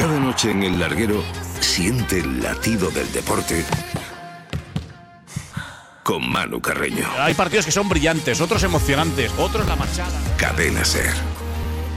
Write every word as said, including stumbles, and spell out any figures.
Cada noche en El Larguero siente el latido del deporte con Manu Carreño. Hay partidos que son brillantes, otros emocionantes, otros la machada. Cadena Ser.